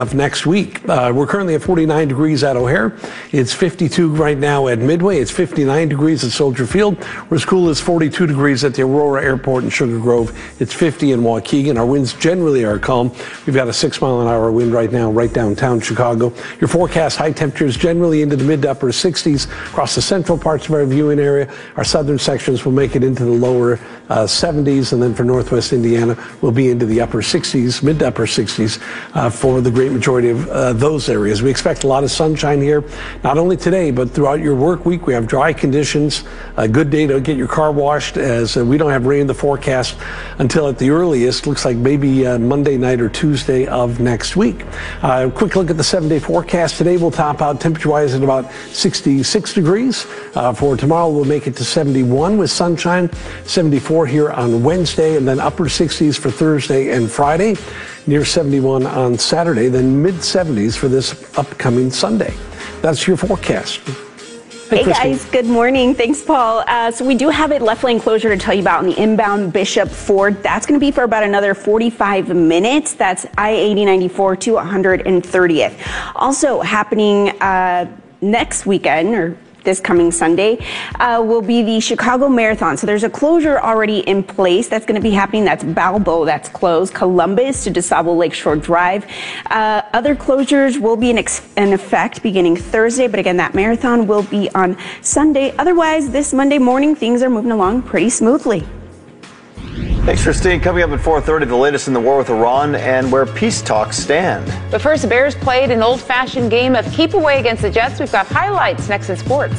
of next week. We're currently at 49 degrees at O'Hare. It's 52 right now at Midway. It's 59 degrees at Soldier Field. Where school is 42 degrees at the Aurora Airport in Sugar Grove. It's 50 in Waukegan. Our winds generally are calm. We've got a 6-mile-an-hour wind right now, right downtown Chicago. Your forecast high temperatures generally into the mid to upper 60s across the central parts of our viewing area. Our southern sections will make it into the lower 70s, and then for northwest Indiana, we'll be into the upper 60s, mid to upper 60s for the great majority of those areas. We expect a lot of sunshine here, not only today, but throughout your work week. We have dry conditions, a good day to get your car washed, as we don't have rain in the forecast until at the earliest, looks like maybe Monday night or Tuesday of next week. Quick look at the 7-day forecast. Today we'll top out temperature-wise at about 66 degrees. For tomorrow, we'll make it to 71 with sunshine, 74 here on Wednesday, and then upper 60s for Thursday and Friday, near 71 on Saturday, then mid-70s for this upcoming Sunday. That's your forecast. Hey guys, good morning. Thanks, Paul. So we do have a left lane closure to tell you about on the inbound Bishop Ford. That's going to be for about another 45 minutes. That's I-80-94 to 130th. Also happening next weekend, or this coming Sunday, will be the Chicago Marathon. So there's a closure already in place that's going to be happening. That's Balboa, that's closed. Columbus to DeSable Lakeshore Drive. Other closures will be in effect beginning Thursday, but again, that marathon will be on Sunday. Otherwise, this Monday morning, things are moving along pretty smoothly. Thanks, Christine. Coming up at 4:30, the latest in the war with Iran and where peace talks stand. But first, the Bears played an old-fashioned game of keep away against the Jets. We've got highlights next in sports.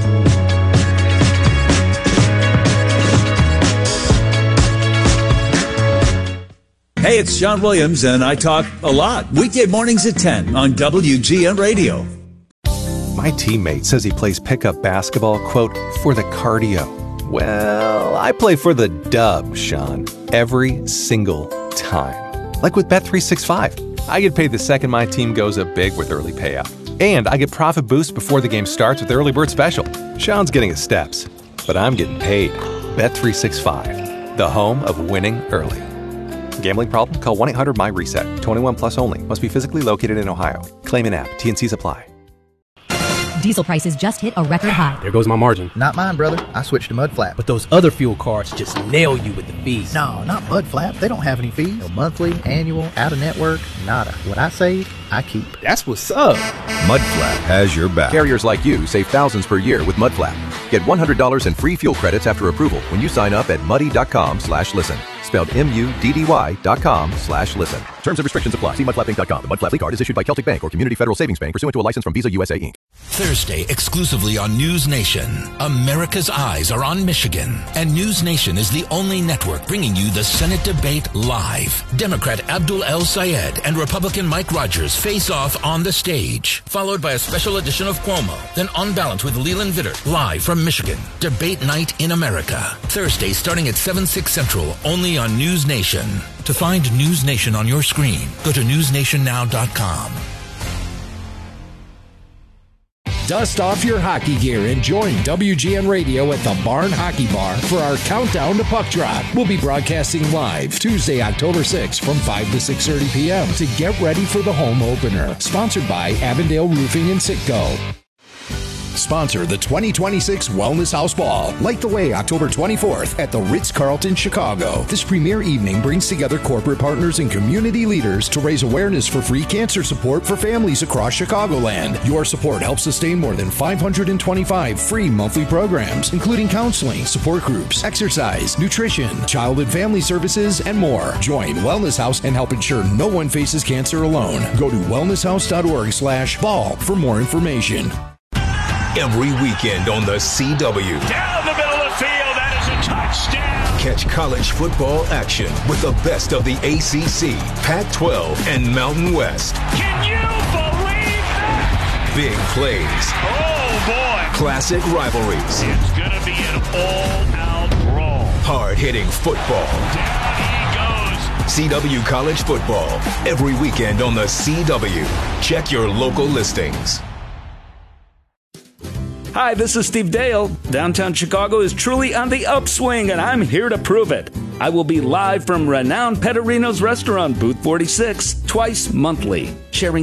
Hey, it's John Williams, and I talk a lot. Weekday mornings at 10 on WGN Radio. My teammate says he plays pickup basketball, quote, for the cardio. Well, I play for the dub, Sean, every single time. Like with Bet365. I get paid the second my team goes up big with early payout. And I get profit boosts before the game starts with Early Bird Special. Sean's getting his steps, but I'm getting paid. Bet365, the home of winning early. Gambling problem? Call 1-800-MY-RESET. 21 plus only. Must be physically located in Ohio. Claim in app. T&Cs apply. Diesel prices just hit a record high. There goes my margin. Not mine, brother. I switched to Mudflap. But those other fuel cards just nail you with the fees. No, not Mudflap. They don't have any fees. No monthly, annual, out-of-network, nada. What I save, I keep. That's what's up. Mudflap has your back. Carriers like you save thousands per year with Mudflap. Get $100 in free fuel credits after approval when you sign up at muddy.com/listen. Spelled MUDDY.com/listen. Terms and restrictions apply. See mudflappinc.com. The Mudflap card is issued by Celtic Bank or Community Federal Savings Bank pursuant to a license from Visa USA Inc. Thursday, exclusively on News Nation. America's eyes are on Michigan, and News Nation is the only network bringing you the Senate debate live. Democrat Abdul El Sayed and Republican Mike Rogers face off on the stage, followed by a special edition of Cuomo, then On Balance with Leland Vittert, live from Michigan. Debate night in America. Thursday, starting at 7/6 Central, only on News Nation. To find News Nation on your screen, go to newsnationnow.com. Dust off your hockey gear and join WGN Radio at the Barn Hockey Bar for our countdown to puck drop. We'll be broadcasting live Tuesday, October 6th from 5 to 6:30 p.m. to get ready for the home opener. Sponsored by Avondale Roofing and Sitco. Sponsor the 2026 Wellness House Ball. Light the way October 24th at the Ritz-Carlton, Chicago. This premier evening brings together corporate partners and community leaders to raise awareness for free cancer support for families across Chicagoland. Your support helps sustain more than 525 free monthly programs, including counseling, support groups, exercise, nutrition, child and family services, and more. Join Wellness House and help ensure no one faces cancer alone. Go to wellnesshouse.org/ball for more information. Every weekend on the CW. Down the middle of the field, that is a touchdown. Catch college football action with the best of the ACC, Pac-12, and Mountain West. Can you believe that? Big plays. Oh, boy. Classic rivalries. It's going to be an all-out brawl. Hard-hitting football. Down he goes. CW College Football. Every weekend on the CW. Check your local listings. Hi, this is Steve Dale. Downtown Chicago is truly on the upswing, and I'm here to prove it. I will be live from renowned Petterino's restaurant, Booth 46, twice monthly.